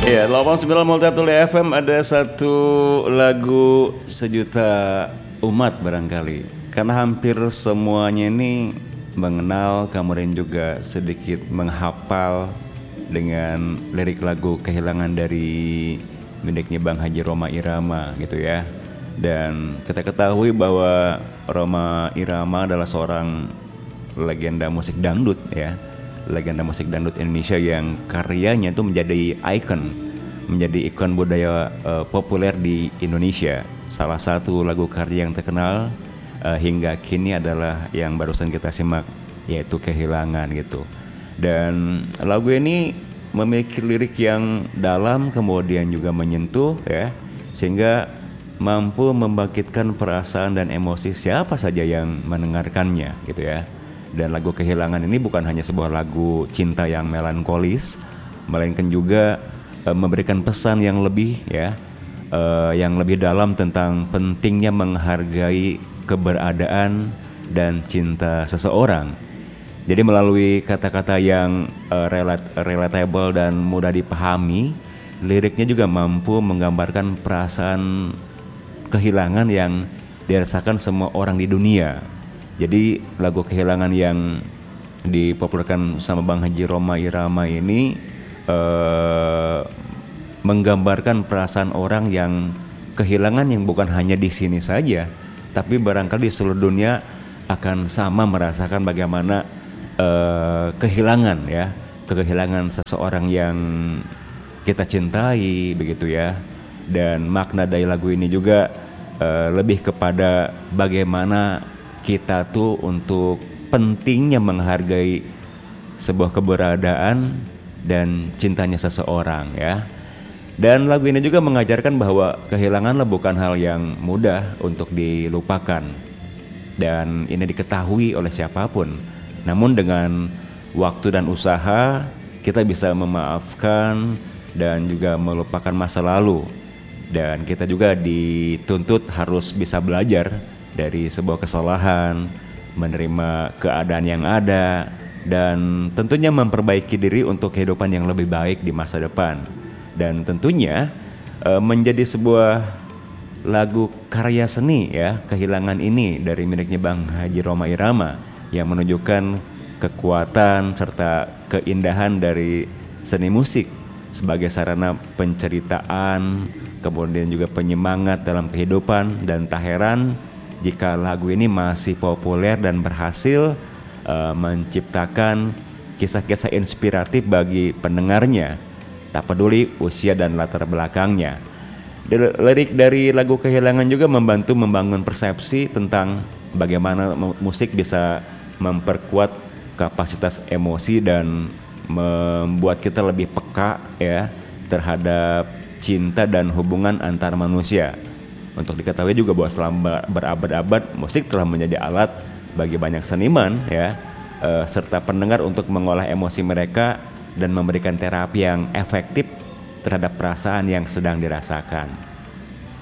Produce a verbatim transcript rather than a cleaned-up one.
Ya, delapan puluh sembilan koma satu F M ada satu lagu sejuta umat barangkali. Karena hampir semuanya ini mengenal, kemudian juga sedikit menghafal dengan lirik lagu Kehilangan dari miliknya Bang Haji Rhoma Irama gitu ya. Dan kita ketahui bahwa Rhoma Irama adalah seorang legenda musik dangdut ya. Legenda musik dangdut Indonesia yang karyanya itu menjadi ikon, menjadi ikon budaya uh, populer di Indonesia. Salah satu lagu karya yang terkenal uh, hingga kini adalah yang barusan kita simak, yaitu Kehilangan gitu. Dan lagu ini memiliki lirik yang dalam, kemudian juga menyentuh ya, sehingga mampu membangkitkan perasaan dan emosi siapa saja yang mendengarkannya gitu ya. Dan lagu Kehilangan ini bukan hanya sebuah lagu cinta yang melankolis, melainkan juga e, memberikan pesan yang lebih ya, e, yang lebih dalam tentang pentingnya menghargai keberadaan dan cinta seseorang. Jadi melalui kata-kata yang e, relat, relatable dan mudah dipahami, liriknya juga mampu menggambarkan perasaan kehilangan yang dirasakan semua orang di dunia. Jadi lagu Kehilangan yang dipopulerkan sama Bang Haji Rhoma Irama ini eh, menggambarkan perasaan orang yang kehilangan yang bukan hanya di sini saja, tapi barangkali di seluruh dunia akan sama merasakan bagaimana eh, kehilangan ya, kehilangan seseorang yang kita cintai begitu ya. Dan makna dari lagu ini juga eh, lebih kepada bagaimana kita tuh untuk pentingnya menghargai sebuah keberadaan dan cintanya seseorang ya. Dan lagu ini juga mengajarkan bahwa kehilanganlah bukan hal yang mudah untuk dilupakan, dan ini diketahui oleh siapapun. Namun dengan waktu dan usaha kita bisa memaafkan dan juga melupakan masa lalu. Dan kita juga dituntut harus bisa belajar dari sebuah kesalahan, menerima keadaan yang ada, dan tentunya memperbaiki diri untuk kehidupan yang lebih baik di masa depan. Dan tentunya e, menjadi sebuah lagu karya seni ya, Kehilangan ini dari miliknya Bang Haji Rhoma Irama yang menunjukkan kekuatan serta keindahan dari seni musik sebagai sarana penceritaan, kemudian juga penyemangat dalam kehidupan. Dan tak heran jika lagu ini masih populer dan berhasil uh, menciptakan kisah-kisah inspiratif bagi pendengarnya, tak peduli usia dan latar belakangnya. Lirik dari lagu Kehilangan juga membantu membangun persepsi tentang bagaimana musik bisa memperkuat kapasitas emosi dan membuat kita lebih peka ya terhadap cinta dan hubungan antar manusia. Untuk diketahui juga bahwa selama berabad-abad musik telah menjadi alat bagi banyak seniman ya, e, serta pendengar untuk mengolah emosi mereka dan memberikan terapi yang efektif terhadap perasaan yang sedang dirasakan.